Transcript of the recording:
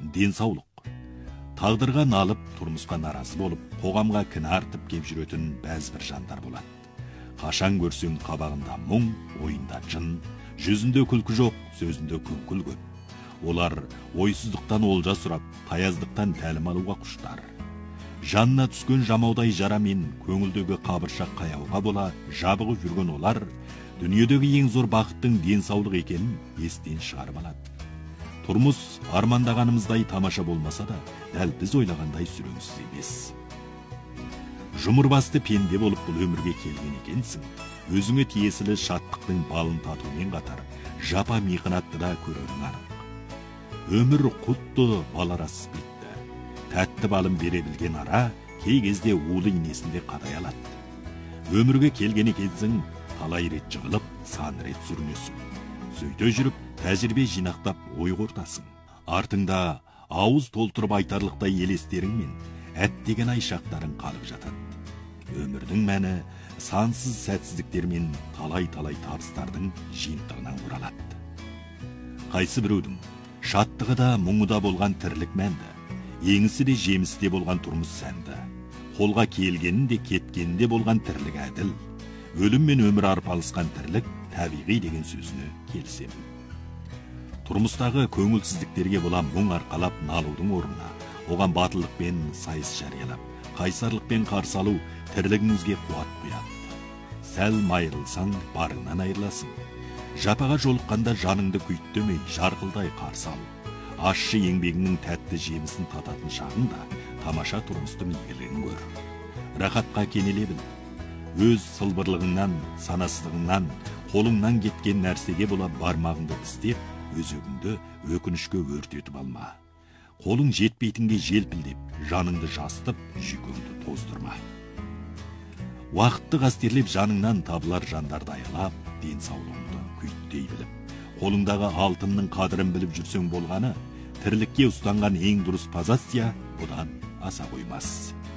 денсаулық. Тағдырға налып, тұрмысқа наразы болып, қоғамға кінә артып кеп жүретін бәз бір жандар болады. Қашан көрсең қабағында мұң, ойында жын, жүзінде күлкі жоқ, сөзінде күңкіл көп. Олар ойсыздықтан олжа сұрап, таяздықтан тәлім алуға құштар. Жанына түскен жамаудай жарамен көңілдегі қабыршақ қаяуға бола жабығып жүрген олар дүниедегі ең зор бақыттың денсаулық екенін естен шығарып алады. Тұрмыс армандағанымыздай тамаша болмаса да, дәл біз ойлағандай сүреңсіз емес. Жұмырбасты пенде болып бұл өмірге келген екенсің. Өзіңе тиесілі шаттықтың балын татумен қатар, жапа михнатты да көрерің анық. Өмір құтты баларасыз бетті. Тәтті балын бере білген ара, кей кезде улы инесінде қадай алады. Өмірге келген екенсің, талай рет жығылып, сан рет сүрінесің. Сөйте жүріп, тәжірибе жинақтап ой қортасың. Артыңда ауыз толтырып айтарлықтай елестерің мен әттеген айшақтарың қалып жатады. Өмірдің мәні сансыз сәтсіздіктер мен талай-талай табыстардың жиынтығынан құралады. Қайсы біреудің шаттығы да, мұңы да болған тірлік мәнді, еңісі де жемісі де болған тұрмыс сәнді, қолға келгенін де кеткенін де болған тірлік әділ, өлім мен өмір арпалысқан тірлік табиғи деген сөзіне келісемін. Тұрмыстағы көңілсіздіктерге бола мұң арқалап налудың орнына, оған батылдықпен сайыс жариялап, қайсарлықпен қарсы алу тірлігіңізге қуат құяды. Сәл майырылсаң, барыңнан айырыласың. Жапаға жолыққанда жаныңды күйттемей, жарқылдай қарсы ал. Ащы еңбегіңнің тәтті жемісін тататын шағында тамаша тұрмыстың игілігін көр. Рахатқа кенеле біл. Өз сылбырлығыңнан, санасыздығыңнан, қолыңнан кеткен нәрсеге бола бармағыңды тістеп, өзегіңді өкінішке өртетіп алма. Қолың жетпейтінге желпілдеп, жаныңды жастып, жүйкеңді тоздырма. Уақытты қастерлеп жаныңнан табылар жандарды аялап, денсаулығыңды күйттей біліп, қолыңдағы алтынның қадірін біліп жүрсең болғаны, тірлікке ұстанған ең дұрыс позиция бұдан аса қоймас.